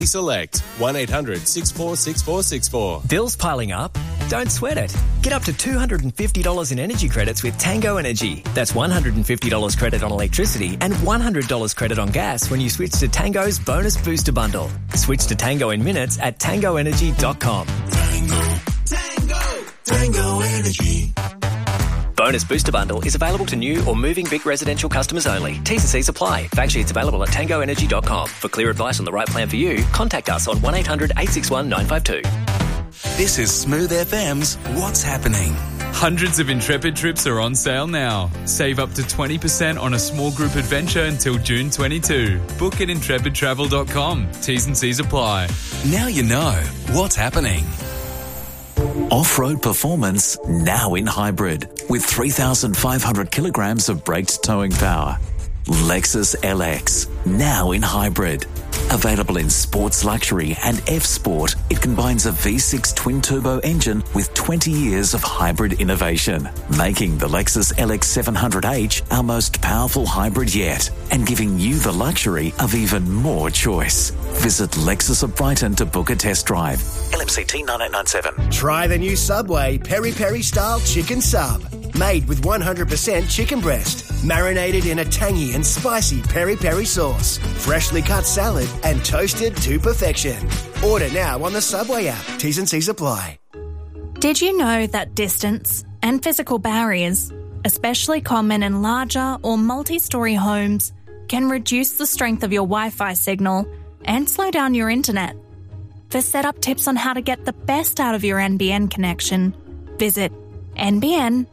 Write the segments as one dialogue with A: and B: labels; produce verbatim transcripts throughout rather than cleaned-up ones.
A: Select one eight hundred six four six four six four.
B: Bills piling up? Don't sweat it. Get up to two hundred fifty dollars in energy credits with Tango Energy. That's one hundred fifty dollars credit on electricity and one hundred dollars credit on gas when you switch to Tango's Bonus Booster Bundle. Switch to Tango in minutes at tango energy dot com.
C: Tango, Tango, Tango Energy.
B: Bonus Booster Bundle is available to new or moving Vic residential customers only. T's and C's apply. Fact sheets available at tango energy dot com. For clear advice on the right plan for you, contact us on one eight hundred eight six one nine five two.
C: This is Smooth F M's What's Happening.
D: Hundreds of Intrepid trips are on sale now. Save up to twenty percent on a small group adventure until June twenty-second. Book at intrepid travel dot com. T's and C's apply.
C: Now you know what's happening. Off-road performance now in hybrid with three thousand five hundred kilograms of braked towing power. Lexus L X now in hybrid. Available in Sports Luxury and F-Sport, it combines a V six twin-turbo engine with twenty years of hybrid innovation, making the Lexus L X seven hundred H our most powerful hybrid yet and giving you the luxury of even more choice. Visit Lexus of Brighton to book a test drive. L M C T nine eight nine seven.
E: Try the new Subway Peri Peri Style Chicken Sub. Made with one hundred percent chicken breast, marinated in a tangy and spicy peri-peri sauce, freshly cut salad and toasted to perfection. Order now on the Subway app. T's and C's apply.
F: Did you know that distance and physical barriers, especially common in larger or multi-storey homes, can reduce the strength of your Wi-Fi signal and slow down your internet? For setup tips on how to get the best out of your N B N connection, visit nbn.com.au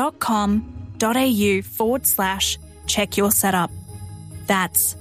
F: forward slash check your setup. That's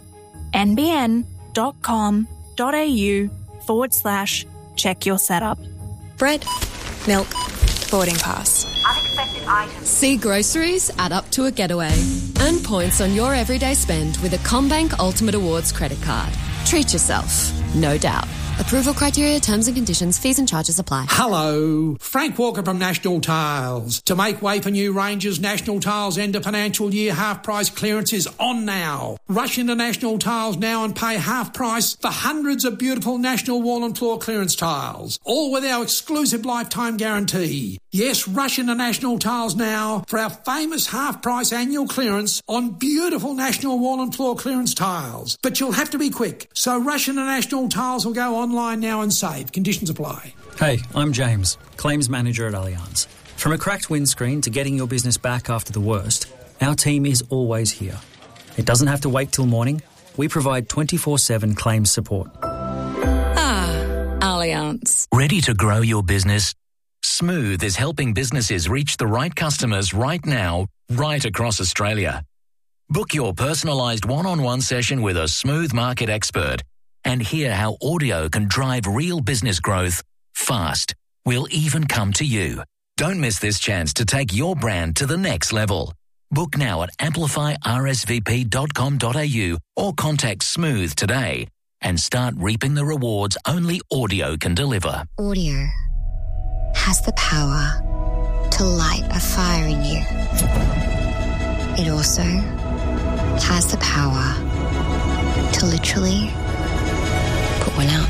F: nbn.com.au forward slash check your setup.
G: Bread, milk, boarding pass.
H: Unexpected items.
G: See groceries add up to a getaway. Earn points on your everyday spend with a CommBank Ultimate Awards credit card. Treat yourself, no doubt. Approval criteria, terms and conditions, fees and charges apply.
I: Hello, Frank Walker from National Tiles. To make way for new ranges, National Tiles end of financial year half price clearance is on now. Rush into National Tiles now and pay half price for hundreds of beautiful National wall and floor clearance tiles, all with our exclusive lifetime guarantee. Yes, rush into National Tiles now for our famous half price annual clearance on beautiful National wall and floor clearance tiles. But you'll have to be quick, so rush into National Tiles or go online now and save. Conditions apply.
J: Hey, I'm James, Claims Manager at Allianz. From a cracked windscreen to getting your business back after the worst, our team is always here. It doesn't have to wait till morning. We provide twenty-four seven claims support.
G: Ah, Allianz.
K: Ready to grow your business? Smooth is helping businesses reach the right customers right now, right across Australia. Book your personalised one-on-one session with a Smooth market expert and hear how audio can drive real business growth fast. We'll even come to you. Don't miss this chance to take your brand to the next level. Book now at amplify r s v p dot com dot a u or contact Smooth today and start reaping the rewards only audio can deliver.
L: Audio has the power to light a fire in you. It also has the power to literally put one out.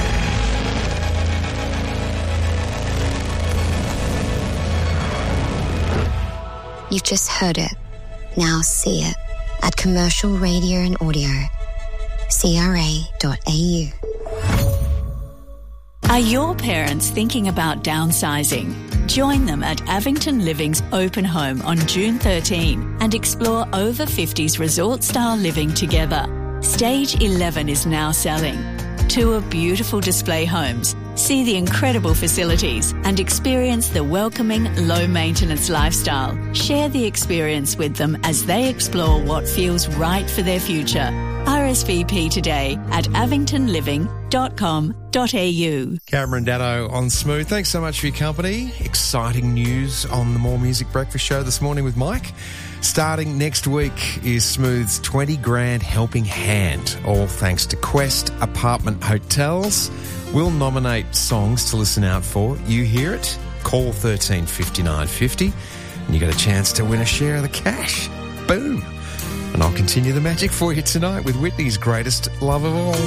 L: You've just heard it. Now see it at Commercial Radio and Audio, c r a dot a u.
M: Are your parents thinking about downsizing? Join them at Avington Living's open home on June thirteenth and explore over fifties resort-style living together. Stage eleven is now selling. Tour beautiful display homes, see the incredible facilities and experience the welcoming, low-maintenance lifestyle. Share the experience with them as they explore what feels right for their future. R S V P today at avington living dot com dot a u.
N: Cameron Dano on Smooth. Thanks so much for your company. Exciting news on the More Music Breakfast Show this morning with Mike. Starting next week is Smooth's twenty grand helping hand, all thanks to Quest Apartment Hotels. We'll nominate songs to listen out for. You hear it, call thirteen fifty-nine fifty and you get a chance to win a share of the cash. Boom. And I'll continue the magic for you tonight with Whitney's greatest love of all.